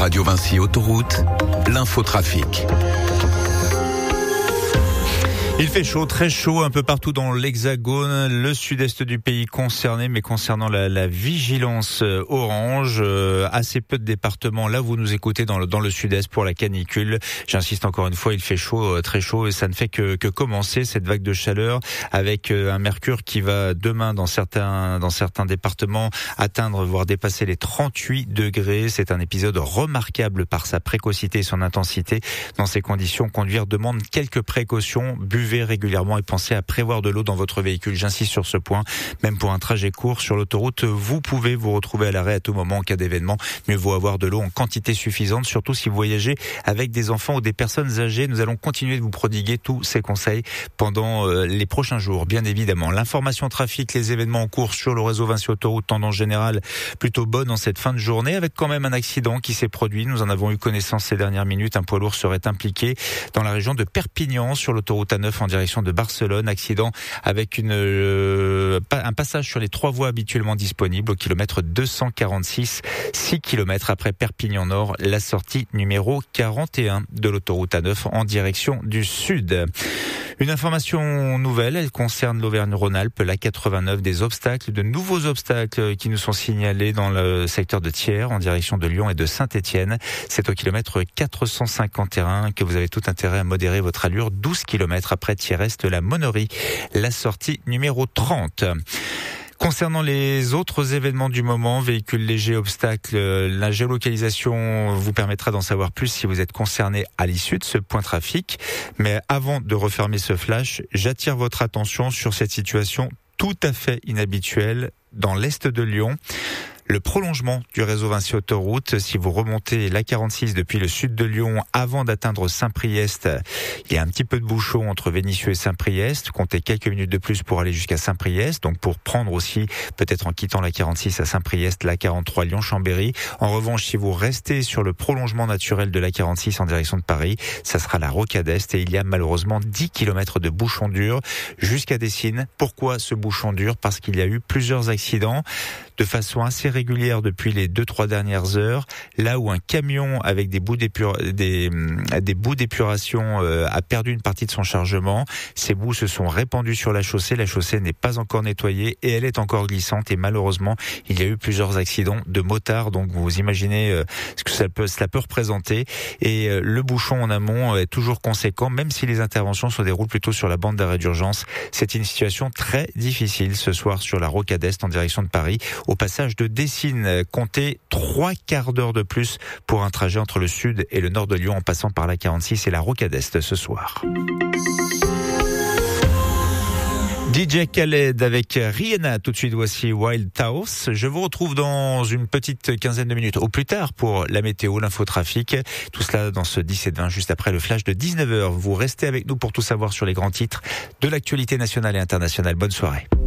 Radio Vinci Autoroute, l'infotrafic. Il fait chaud, très chaud, un peu partout dans l'Hexagone, le sud-est du pays concerné, mais concernant la vigilance orange, assez peu de départements. Là, vous nous écoutez dans le sud-est pour la canicule. J'insiste encore une fois, il fait chaud, très chaud, et ça ne fait que commencer cette vague de chaleur avec un mercure qui va demain dans certains départements atteindre, voire dépasser les 38 degrés. C'est un épisode remarquable par sa précocité et son intensité. Dans ces conditions, conduire demande quelques précautions. Buvez régulièrement et pensez à prévoir de l'eau dans votre véhicule. J'insiste sur ce point. Même pour un trajet court sur l'autoroute, vous pouvez vous retrouver à l'arrêt à tout moment en cas d'événement. Mieux vaut avoir de l'eau en quantité suffisante, surtout si vous voyagez avec des enfants ou des personnes âgées. Nous allons continuer de vous prodiguer tous ces conseils pendant les prochains jours, bien évidemment. L'information trafic, les événements en cours sur le réseau Vinci Autoroute, tendance générale plutôt bonne en cette fin de journée, avec quand même un accident qui s'est produit. Nous en avons eu connaissance ces dernières minutes. Un poids lourd serait impliqué dans la région de Perpignan sur l'autoroute A9 en direction de Barcelone. Accident avec un passage sur les 3 voies habituellement disponibles au kilomètre 246, 6 km après Perpignan Nord, la sortie numéro 41 de l'autoroute A9 en direction du sud. Une information nouvelle, elle concerne l'Auvergne-Rhône-Alpes, la 89, de nouveaux obstacles qui nous sont signalés dans le secteur de Thiers en direction de Lyon et de Saint-Étienne. C'est au kilomètre 451 que vous avez tout intérêt à modérer votre allure. 12 km après Thiers-Est, la Monnerie, la sortie numéro 30. Concernant les autres événements du moment, véhicules légers, obstacles, la géolocalisation vous permettra d'en savoir plus si vous êtes concerné à l'issue de ce point trafic. Mais avant de refermer ce flash, j'attire votre attention sur cette situation tout à fait inhabituelle dans l'est de Lyon. Le prolongement du réseau Vinci Autoroute, si vous remontez la 46 depuis le sud de Lyon avant d'atteindre Saint-Priest, il y a un petit peu de bouchon entre Vénissieux et Saint-Priest. Comptez quelques minutes de plus pour aller jusqu'à Saint-Priest. Donc pour prendre aussi, peut-être en quittant la 46 à Saint-Priest, la 43 Lyon-Chambéry. En revanche, si vous restez sur le prolongement naturel de la 46 en direction de Paris, ça sera la Rocade Est et il y a malheureusement 10 km de bouchon dur jusqu'à Dessines. Pourquoi ce bouchon dur ? Parce qu'il y a eu plusieurs accidents de façon assez régulière depuis les 2-3 dernières heures, là où un camion avec des bouts d'épuration a perdu une partie de son chargement. Ces bouts se sont répandus sur la chaussée n'est pas encore nettoyée et elle est encore glissante et malheureusement il y a eu plusieurs accidents de motards, donc vous imaginez ce que cela peut représenter et le bouchon en amont est toujours conséquent même si les interventions se déroulent plutôt sur la bande d'arrêt d'urgence. C'est une situation très difficile ce soir sur la Rocade Est en direction de Paris. Au passage de Dessines, comptez 3 quarts d'heure de plus pour un trajet entre le sud et le nord de Lyon en passant par la 46 et la Rocade Est ce soir. DJ Khaled avec Rihanna. Tout de suite, voici Wild House. Je vous retrouve dans une petite quinzaine de minutes au plus tard pour la météo, l'infotrafic. Tout cela dans ce 17-20 juste après le flash de 19h. Vous restez avec nous pour tout savoir sur les grands titres de l'actualité nationale et internationale. Bonne soirée.